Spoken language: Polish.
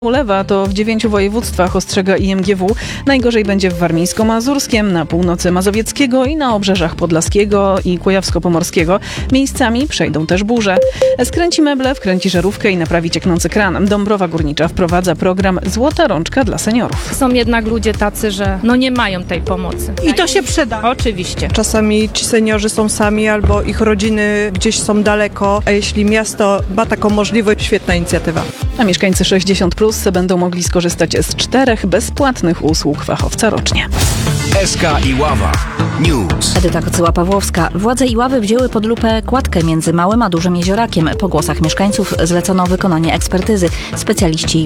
Ulewa to w 9 województwach, ostrzega IMGW. Najgorzej będzie w Warmińsko-Mazurskiem, na północy Mazowieckiego i na obrzeżach Podlaskiego i Kujawsko-Pomorskiego. Miejscami przejdą też burze. Skręci meble, wkręci żarówkę i naprawi cieknący kran. Dąbrowa Górnicza wprowadza program Złota Rączka dla seniorów. Są jednak ludzie tacy, że nie mają tej pomocy. I to się przyda. Oczywiście. Czasami ci seniorzy są sami albo ich rodziny gdzieś są daleko, a jeśli miasto ma taką możliwość, świetna inicjatywa. A mieszkańcy 60+ będą mogli skorzystać z 4 bezpłatnych usług fachowca rocznie. SK Iława News. Edyta Kocyła-Pawłowska. Władze Iławy wzięły pod lupę kładkę między Małym a Dużym Jeziorakiem. Po głosach mieszkańców zlecono wykonanie ekspertyzy. Specjaliści